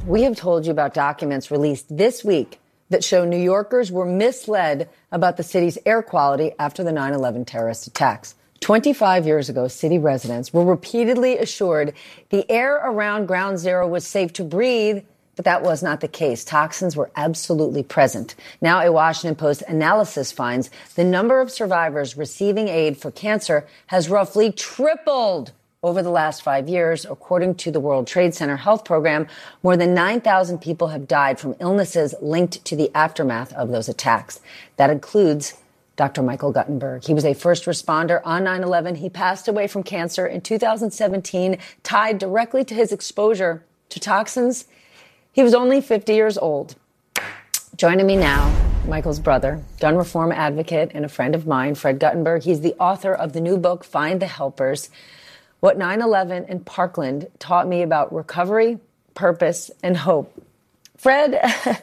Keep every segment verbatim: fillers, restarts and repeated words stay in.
We have told you about documents released this week that show New Yorkers were misled about the city's air quality after the nine eleven terrorist attacks. twenty-five years ago, city residents were repeatedly assured the air around Ground Zero was safe to breathe, but that was not the case. Toxins were absolutely present. Now, a Washington Post analysis finds the number of survivors receiving aid for cancer has roughly tripled over the last five years. According to the World Trade Center Health Program, more than nine thousand people have died from illnesses linked to the aftermath of those attacks. That includes Doctor Michael Guttenberg. He was a first responder on nine eleven. He passed away from cancer in two thousand seventeen, tied directly to his exposure to toxins. He was only fifty years old. Joining me now, Michael's brother, gun reform advocate, and a friend of mine, Fred Guttenberg. He's the author of the new book, Find the Helpers: What nine eleven in Parkland Taught Me About Recovery, Purpose, and Hope. Fred,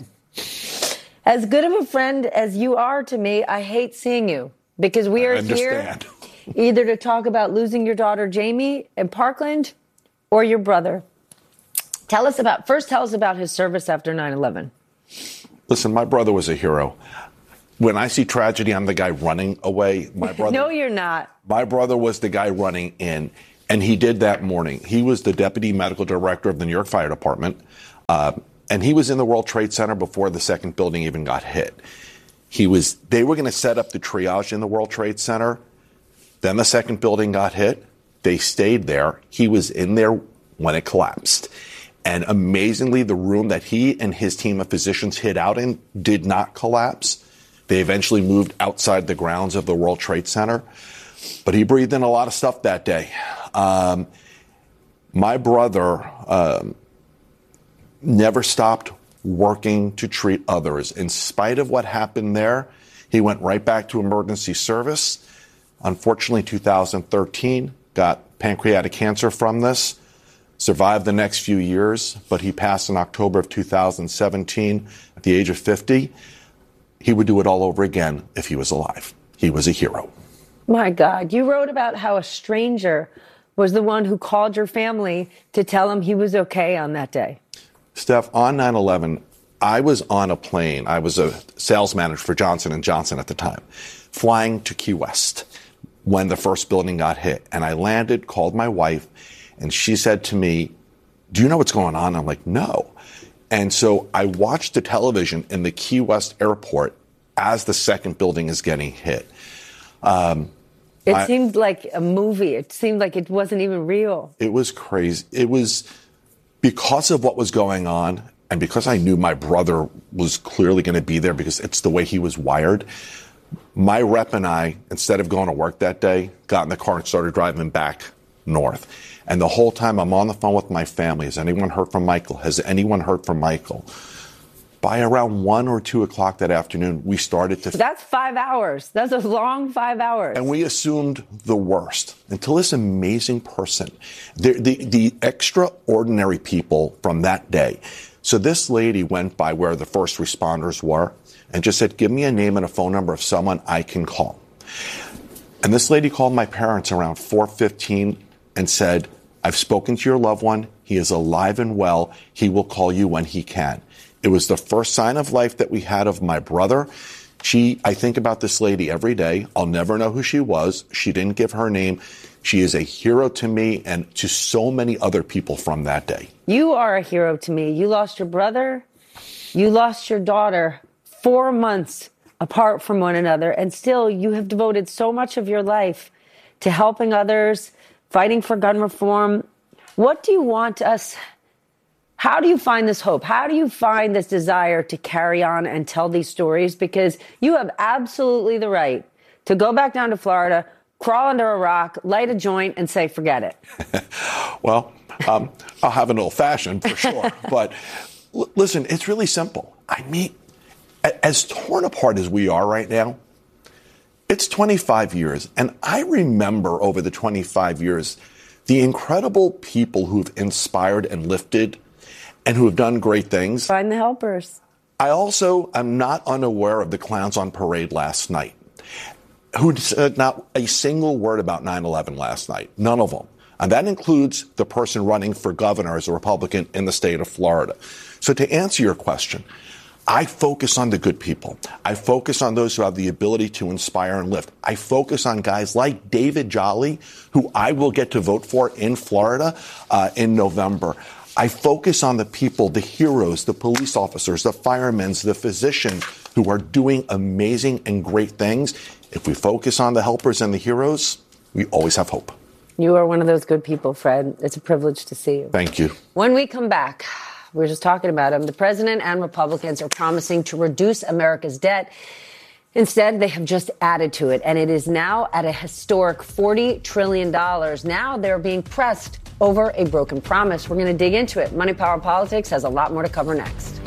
as good of a friend as you are to me, I hate seeing you because we are here either to talk about losing your daughter, Jamie, in Parkland, or your brother. Tell us about, first tell us about his service after nine eleven. Listen, my brother was a hero. When I see tragedy, I'm the guy running away. My brother, no, you're not. My brother was the guy running in, and he did that morning. He was the deputy medical director of the New York Fire Department, uh, and he was in the World Trade Center before the second building even got hit. He was. They were going to set up the triage in the World Trade Center. Then the second building got hit. They stayed there. He was in there when it collapsed. And amazingly, the room that he and his team of physicians hid out in did not collapse. They eventually moved outside the grounds of the World Trade Center. But he breathed in a lot of stuff that day. Um, my brother um, never stopped working to treat others. In spite of what happened there, he went right back to emergency service. Unfortunately, two thousand thirteen, got pancreatic cancer from this. Survived the next few years, but he passed in October of two thousand seventeen at the age of fifty. He would do it all over again if he was alive. He was a hero. My God, you wrote about how a stranger was the one who called your family to tell him he was okay on that day. Steph, on nine eleven, I was on a plane. I was a sales manager for Johnson and Johnson at the time, flying to Key West when the first building got hit. And I landed, called my wife, and she said to me, "Do you know what's going on?" I'm like, "No." And so I watched the television in the Key West airport as the second building is getting hit. Um, it I, seemed like a movie. It seemed like it wasn't even real. It was crazy. It was because of what was going on, and because I knew my brother was clearly going to be there because it's the way he was wired. My rep and I, instead of going to work that day, got in the car and started driving back north. And the whole time I'm on the phone with my family. Has anyone heard from Michael? Has anyone heard from Michael? By around one or two o'clock that afternoon, we started to... That's five hours. That's a long five hours. And we assumed the worst until this amazing person, the, the, the extraordinary people from that day. So this lady went by where the first responders were and just said, "Give me a name and a phone number of someone I can call." And this lady called my parents around four fifteen and said, "I've spoken to your loved one. He is alive and well. He will call you when he can." It was the first sign of life that we had of my brother. She, I think about this lady every day. I'll never know who she was. She didn't give her name. She is a hero to me and to so many other people from that day. You are a hero to me. You lost your brother. You lost your daughter four months apart from one another. And still, you have devoted so much of your life to helping others, fighting for gun reform. What do you want us... How do you find this hope? How do you find this desire to carry on and tell these stories? Because you have absolutely the right to go back down to Florida, crawl under a rock, light a joint, and say, forget it. Well, um, I'll have an old-fashioned for sure. But l- listen, it's really simple. I mean, a- as torn apart as we are right now, it's twenty-five years. And I remember over the twenty-five years, the incredible people who've inspired and lifted and who have done great things. Find the helpers. I also am not unaware of the clowns on parade last night who said not a single word about nine eleven last night. None of them. And that includes the person running for governor as a Republican in the state of Florida. So to answer your question, I focus on the good people. I focus on those who have the ability to inspire and lift. I focus on guys like David Jolly, who I will get to vote for in Florida uh, in November. I focus on the people, the heroes, the police officers, the firemen, the physicians who are doing amazing and great things. If we focus on the helpers and the heroes, we always have hope. You are one of those good people, Fred. It's a privilege to see you. Thank you. When we come back, we were just talking about him. The president and Republicans are promising to reduce America's debt. Instead, they have just added to it, and it is now at a historic forty trillion dollars. Now they're being pressed over a broken promise. We're going to dig into it. Money, Power, Politics has a lot more to cover next.